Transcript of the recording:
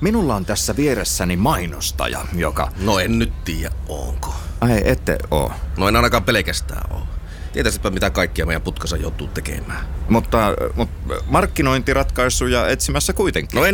Minulla on tässä vieressäni mainostaja, joka... No en nyt tiedä, onko. Ai, ette oo. No en ainakaan pelkästään oo. Tietäisitpä mitä kaikkia meidän putkassa joutuu tekemään. Mutta markkinointiratkaisuja etsimässä kuitenkin. No